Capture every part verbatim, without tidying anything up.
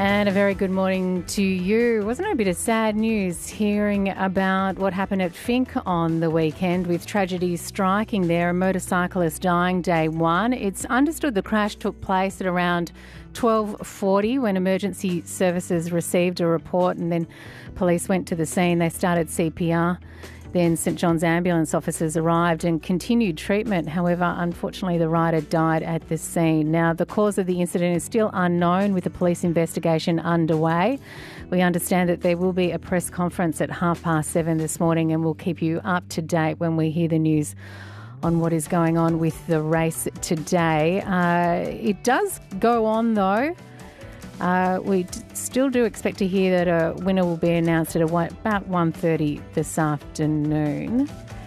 And a very good morning to you. Wasn't it a bit of sad news hearing about what happened at Finke on the weekend with tragedy striking there, a motorcyclist dying day one. It's understood the crash took place at around twelve forty when emergency services received a report and then police went to the scene. They started C P R. Then St John's ambulance officers arrived and continued treatment. However, unfortunately, the rider died at the scene. Now, the cause of the incident is still unknown with the police investigation underway. We understand that there will be a press conference at half past seven this morning and we'll keep you up to date when we hear the news on what is going on with the race today. Uh, it does go on, though. Uh, we d- still do expect to hear that a winner will be announced at a one, about one thirty this afternoon.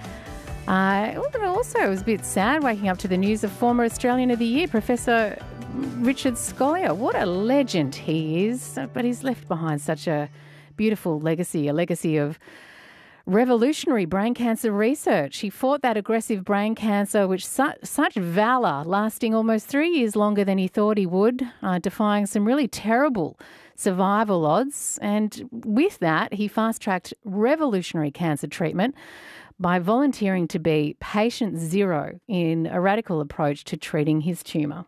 Uh, also, it was a bit sad waking up to the news of former Australian of the Year, Professor Richard Scolia. What a legend he is, but he's left behind such a beautiful legacy, a legacy of revolutionary brain cancer research. He fought that aggressive brain cancer with su- such valour, lasting almost three years longer than he thought he would, uh, defying some really terrible survival odds. And with that, he fast-tracked revolutionary cancer treatment by volunteering to be patient zero in a radical approach to treating his tumour.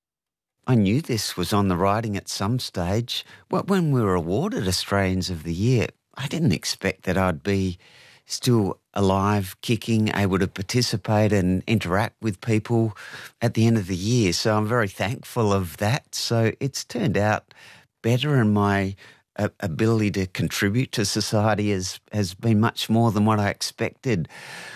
I knew this was on the writing at some stage. When we were awarded Australians of the Year, I didn't expect that I'd be still alive, kicking, able to participate and interact with people at the end of the year. So I'm very thankful of that. So it's turned out better, and my uh, ability to contribute to society has, has been much more than what I expected.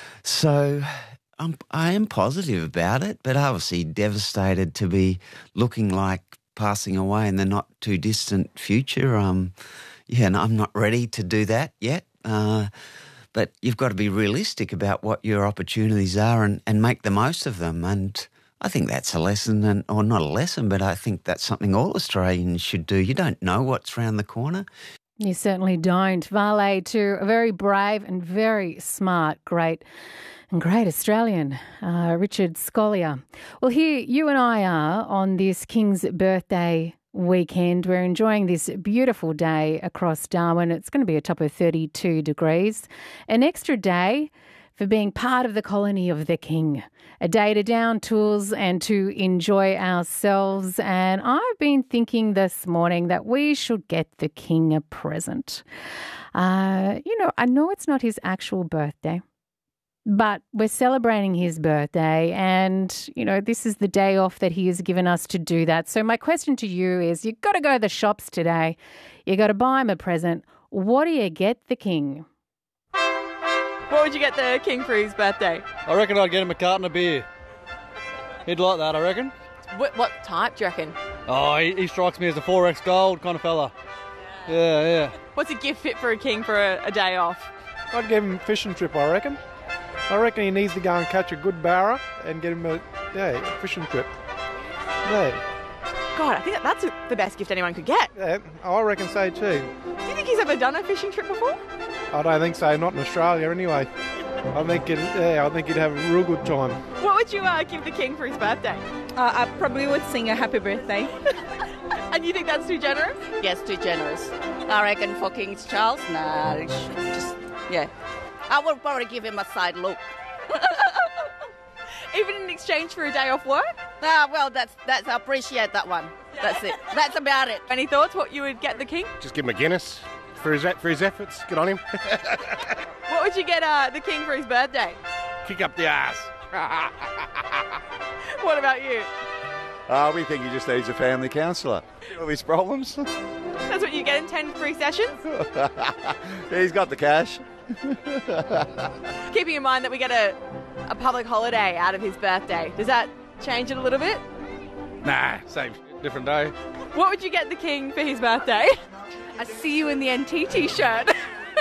So I'm, I am positive about it, but obviously devastated to be looking like passing away in the not too distant future. Um, Yeah, and I'm not ready to do that yet. Uh, but you've got to be realistic about what your opportunities are and, and make the most of them. And I think that's a lesson, and or not a lesson, but I think that's something all Australians should do. You don't know what's around the corner. You certainly don't. Vale to a very brave and very smart, great and great Australian, uh, Richard Scolia. Well, here you and I are on this King's birthday weekend. We're enjoying this beautiful day across Darwin. It's going to be a top of thirty-two degrees. An extra day for being part of the colony of the King. A day to down tools and to enjoy ourselves. And I've been thinking this morning that we should get the King a present. Uh, you know, I know it's not his actual birthday, but we're celebrating his birthday and, you know, this is the day off that he has given us to do that. So my question to you is, you've got to go to the shops today. You got to buy him a present. What do you get the King? What would you get the King for his birthday? I reckon I'd get him a carton of beer. He'd like that, I reckon. What, what type do you reckon? Oh, he, he strikes me as a four X gold kind of fella. Yeah, yeah. What's a gift fit for a King for a, a day off? I'd give him a fishing trip, I reckon. I reckon he needs to go and catch a good barra and get him a, yeah, a fishing trip. Yeah. God, I think that that's the best gift anyone could get. Yeah, I reckon so too. Do you think he's ever done a fishing trip before? I don't think so, not in Australia anyway. I think it, yeah, I think he'd have a real good time. What would you uh, give the King for his birthday? Uh, I probably would sing a happy birthday. And you think that's too generous? Yes, too generous. I reckon for King Charles, nah, it should just, yeah. I would probably give him a side look. Even in exchange for a day off work? Ah, well, that's that's I appreciate that one. Yeah. That's it. That's about it. Any thoughts what you would get the King? Just give him a Guinness for his for his efforts. Good on him. What would you get uh, the King for his birthday? Kick up the ass. What about you? Uh, we think he just needs a family counsellor. All his problems. That's what you get in ten free sessions? He's got the cash. Keeping in mind that we get a, a public holiday out of his birthday, does that change it a little bit? Nah, same different day. What would you get the King for his birthday? I see you in the N T t-shirt.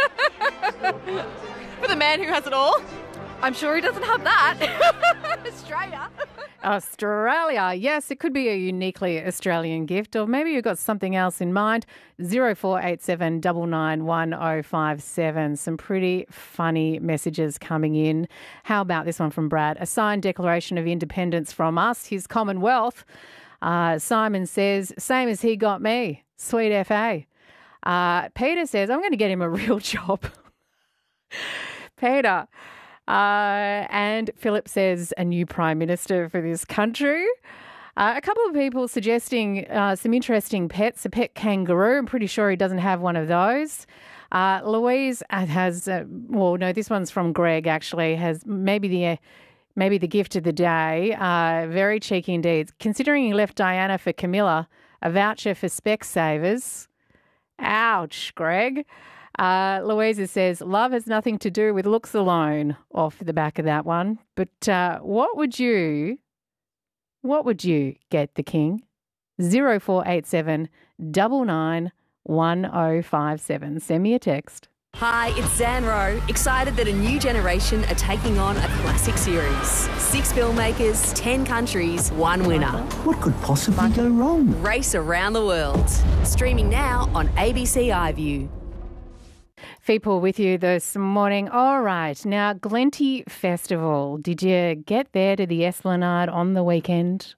For the man who has it all? I'm sure he doesn't have that. Australia. Australia. Yes, it could be a uniquely Australian gift, or maybe you've got something else in mind. zero four eight seven nine nine one zero five seven. Some pretty funny messages coming in. How about this one from Brad? A signed Declaration of Independence from us, his Commonwealth. Uh, Simon says, same as he got me. Sweet F A. Uh, Peter says, I'm going to get him a real job. Peter. Uh, and Philip says, a new Prime Minister for this country. Uh, a couple of people suggesting uh, some interesting pets, a pet kangaroo. I'm pretty sure he doesn't have one of those. Uh, Louise has, uh, well, no, this one's from Greg actually, has maybe the uh, maybe the gift of the day. Uh, very cheeky indeed. Considering he left Diana for Camilla, a voucher for Specsavers. Ouch, Greg. Uh, Louisa says, love has nothing to do with looks alone, off the back of that one. But uh, what would you, what would you get the king? zero four eight seven nine nine one oh five seven. Send me a text. Hi, it's Zan Rowe, excited that a new generation are taking on a classic series. Six filmmakers, ten countries, one winner. What could possibly go wrong? Race Around the World. Streaming now on A B C iView. Feeple with you this morning. All right, now Glenty Festival. Did you get there to the Esplanade on the weekend?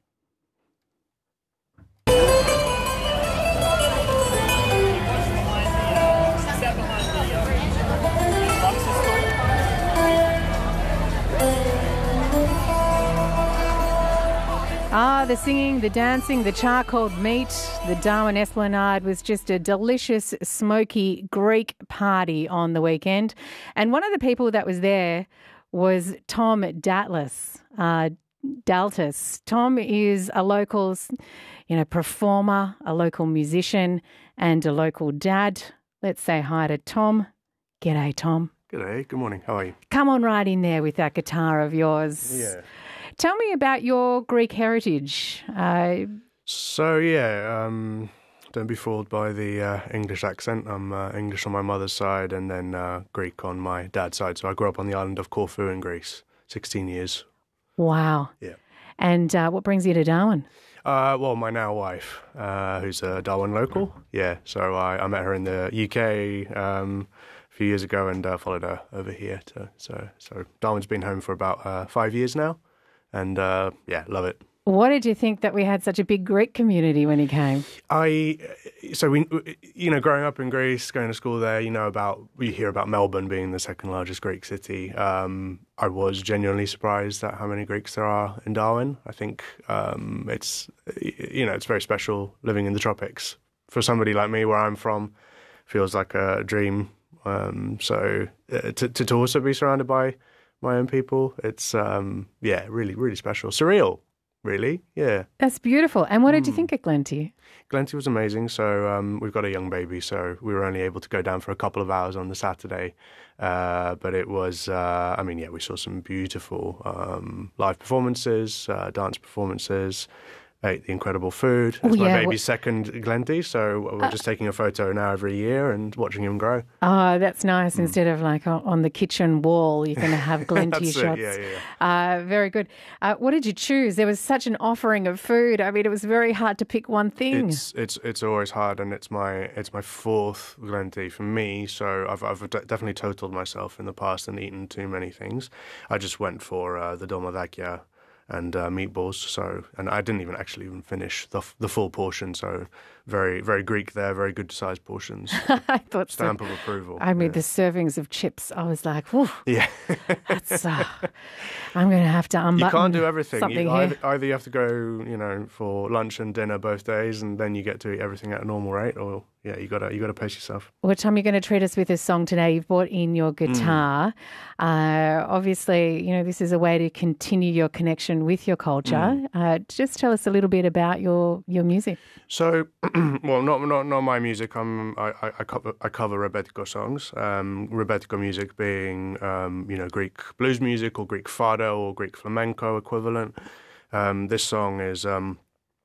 Ah, the singing, the dancing, the charcoaled meat, the Darwin Esplanade was just a delicious, smoky Greek party on the weekend. And one of the people that was there was Tom Datlas, uh, Daltas. Tom is a local, you know, performer, a local musician, and a local dad. Let's say hi to Tom. G'day, Tom. G'day. Good morning. How are you? Come on right in there with that guitar of yours. Yeah. Tell me about your Greek heritage. Uh, so, yeah, um, don't be fooled by the uh, English accent. I'm uh, English on my mother's side and then uh, Greek on my dad's side. So I grew up on the island of Corfu in Greece, sixteen years. Wow. Yeah. And uh, what brings you to Darwin? Uh, well, my now wife, uh, who's a Darwin local. Yeah, so I, I met her in the U K um, a few years ago and uh, followed her over here. To, so, so Darwin's been home for about uh, five years now. And, uh, yeah, love it. What did you think that we had such a big Greek community when he came? I, so we, you know, growing up in Greece, going to school there, you know, about, we hear about Melbourne being the second largest Greek city. Um, I was genuinely surprised at how many Greeks there are in Darwin. I think um, it's, you know, it's very special living in the tropics. For somebody like me, where I'm from, feels like a dream. Um, so uh, to, to also be surrounded by my own people, it's, um, yeah, really, really special. Surreal, really, yeah. That's beautiful. And what did mm. you think of Glenty? Glenty was amazing. So um, we've got a young baby, so we were only able to go down for a couple of hours on the Saturday. Uh, but it was, uh, I mean, yeah, we saw some beautiful um, live performances, uh, dance performances, ate the incredible food. It's oh, my yeah, baby's what... second Glenty, so we're uh, just taking a photo now every year and watching him grow. Oh, that's nice. Mm. Instead of like on the kitchen wall, you're going to have Glenty shots. It, yeah, yeah, yeah. Uh, very good. Uh, what did you choose? There was such an offering of food. I mean, it was very hard to pick one thing. It's it's it's always hard, and it's my it's my fourth Glenty for me. So I've I've definitely totaled myself in the past and eaten too many things. I just went for uh, the domodakia and uh, meatballs. So, and I didn't even actually even finish the the full portion. So, very very Greek there, very good sized portions. I thought stamp so. of approval. I mean, yeah. the servings of chips. I was like, whew. Yeah, that's. Uh, I'm going to have to unbutton. You can't do everything. Something You, here. either, either you have to go, you know, for lunch and dinner both days, and then you get to eat everything at a normal rate, or yeah, you gotta you gotta pace yourself. What time are you going to treat us with a song today? You've brought in your guitar. Mm. Uh, obviously, you know, this is a way to continue your connection with your culture. Mm. Uh, just tell us a little bit about your your music. So, well, not not not my music. I'm I, I, I cover I cover Rebetiko songs. Um, Rebetiko music being um, you know, Greek blues music or Greek fado or Greek flamenco equivalent. Um, this song is um,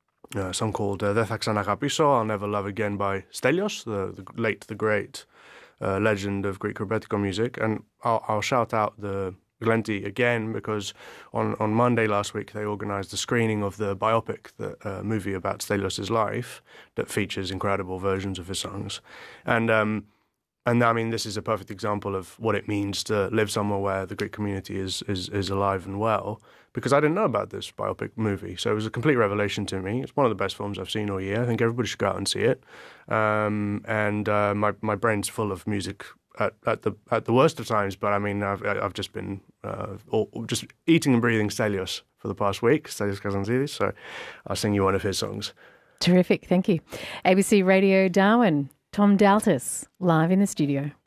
a song called uh, "Δεν θα ξαναγαπήσω," I'll Never Love Again by Stelios, the, the late the great uh, legend of Greek Rebetiko music. And I'll, I'll shout out the Glenty again because on, on Monday last week they organised the screening of the biopic, the uh, movie about Stelios' life that features incredible versions of his songs. And um, and I mean, this is a perfect example of what it means to live somewhere where the Greek community is is, is alive and well, because I didn't know about this biopic movie. So it was a complete revelation to me. It's one of the best films I've seen all year. I think everybody should go out and see it. Um, and uh, my, my brain's full of music at, at the at the worst of times, but I mean, I've, I've just been uh, all, just eating and breathing Stelios for the past week, Stelios Kazantzidis, so I'll sing you one of his songs. Terrific, thank you. A B C Radio Darwin, Tom Daltas, live in the studio.